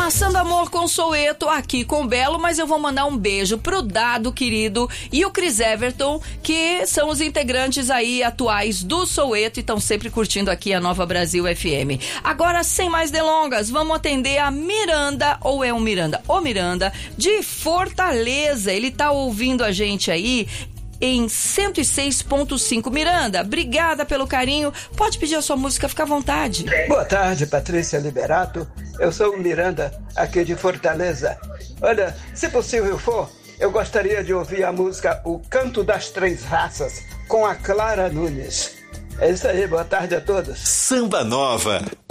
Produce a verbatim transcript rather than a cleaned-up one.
Passando amor com Soweto aqui com o Belo, mas eu vou mandar um beijo pro Dado, querido, e o Chris Everton, que são os integrantes aí atuais do Soweto e estão sempre curtindo aqui a Nova Brasil F M. Agora, sem mais delongas, vamos atender a Miranda, ou é um Miranda? O Miranda, de Fortaleza. Ele tá ouvindo a gente aí em cento e seis ponto cinco. Miranda, obrigada pelo carinho. Pode pedir a sua música, fica à vontade. Boa tarde, Patrícia Liberato. Eu sou o Miranda, aqui de Fortaleza. Olha, se possível for, eu gostaria de ouvir a música O Canto das Três Raças, com a Clara Nunes. É isso aí, boa tarde a todos. Samba Nova.